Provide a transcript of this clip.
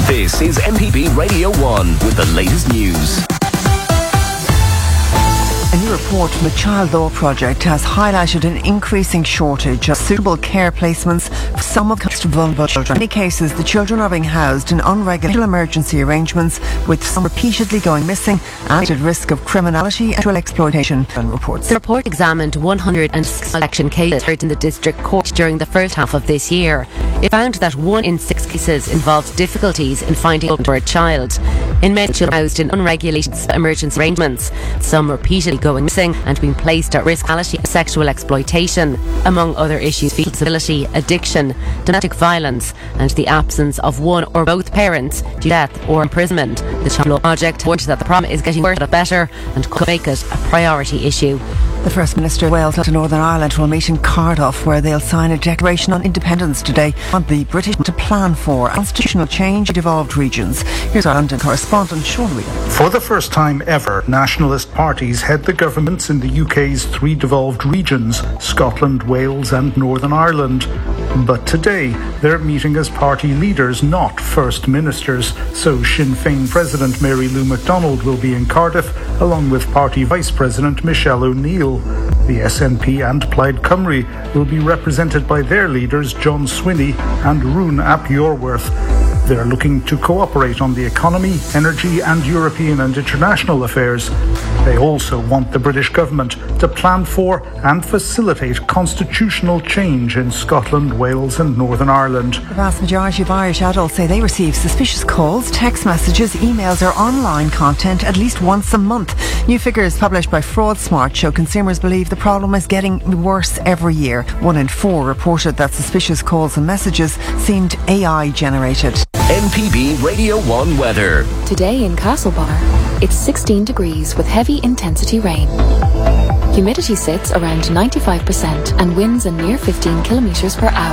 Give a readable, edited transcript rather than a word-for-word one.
This is MPB Radio 1 with the latest news. A new report from the Child Law Project has highlighted an increasing shortage of suitable care placements for some of the most vulnerable children. In many cases, the children are being housed in unregulated emergency arrangements, with some repeatedly going missing and at risk of criminality and sexual exploitation. Reports. The report examined 106 election cases heard in the district court during the first half of this year. It found that 1 in 6 cases involved difficulties in finding hope for a child. In many children housed in unregulated emergency arrangements, some repeatedly going missing and being placed at risk of sexual exploitation, among other issues: fetal disability, addiction, domestic violence, and the absence of one or both parents due to death or imprisonment. The Child Law Project warned that the problem is getting worse, not better, and could make it a priority issue. The First Minister of Wales and Northern Ireland will meet in Cardiff, where they'll sign a declaration on independence today on the British to plan for constitutional change in devolved regions. Here's our London correspondent, Sean Wheeler. For the first time ever, nationalist parties head the governments in the UK's 3 devolved regions, Scotland, Wales and Northern Ireland. But today, they're meeting as party leaders, not First Ministers. So Sinn Féin President Mary Lou McDonald will be in Cardiff, along with Party Vice President Michelle O'Neill. The SNP and Plaid Cymru will be represented by their leaders John Swinney and Rune ap Yorwerth. They're looking to cooperate on the economy, energy and European and international affairs. They also want the British government to plan for and facilitate constitutional change in Scotland, Wales and Northern Ireland. The vast majority of Irish adults say they receive suspicious calls, text messages, emails or online content at least once a month. New figures published by FraudSmart show consumers believe the problem is getting worse every year. 1 in 4 reported that suspicious calls and messages seemed AI generated. MPB Radio 1 weather. Today in Castlebar, it's 16 degrees with heavy intensity rain. Humidity sits around 95% and winds a near 15 kilometres per hour.